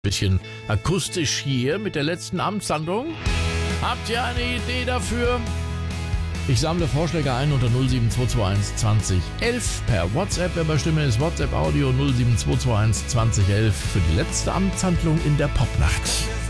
Bisschen akustisch hier mit der letzten Amtshandlung. Habt ihr eine Idee dafür? Ich sammle Vorschläge ein unter 07221 2011 per WhatsApp. Wer bei Stimme ist, WhatsApp Audio 07221 2011 für die letzte Amtshandlung in der Popnacht.